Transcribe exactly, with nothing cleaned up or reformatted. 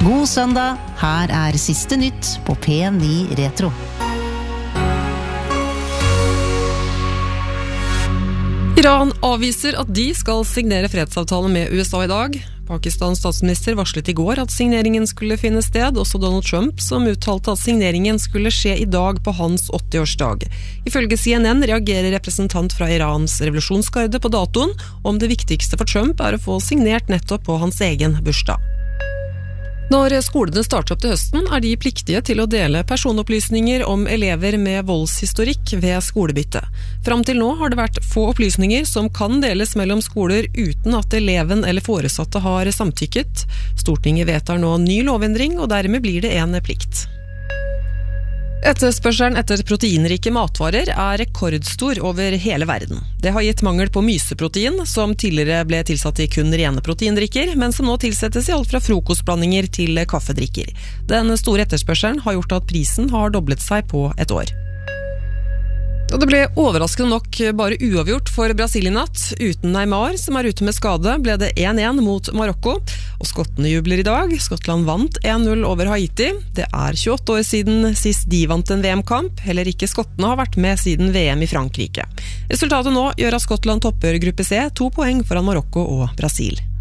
God søndag, her er siste nytt på P ni Retro. Iran avviser at de skal signere fredsavtalen med U S A i dag. Pakistans statsminister varslet i går at signeringen skulle finne sted, også Donald Trump, som uttalte at signeringen skulle skje i dag på hans åtti-årsdag. Ifølge C N N reagerer representant fra Irans revolusjonsgarde på datoen om det viktigste for Trump er å få signert nettopp på hans egen bursdag. Når skolene starter opp til høsten, er de pliktige til å dele personopplysninger om elever med voldshistorikk ved skolebytte. Fram til nå har det vært få opplysninger som kan deles mellom skoler uten at eleven eller foresatte har samtykket. Stortinget vedtar nå ny lovendring, og dermed blir det en plikt. Etterspørselen etter proteinrike matvarer er rekordstor over hele verden. Det har gitt mangel på myseprotein, som tidligere ble tilsatt i kun rene proteindrikker, men som nå tilsettes i alt fra frokostblandinger til kaffedrikker. Den store etterspørselen har gjort at prisen har doblet seg på et år. Og det ble overraskende nok bare uavgjort for Brasil i natt. Uten Neymar, som er ute med skade, ble det én én mot Marokko. Og skottene jubler i dag. Skottland vant én null over Haiti. Det er tjueåtte år siden sist de vant en V M-kamp. Heller ikke skottene har vært med siden V M i Frankrike. Resultatet nå gjør at Skottland topper gruppe C, to poeng foran Marokko og Brasil.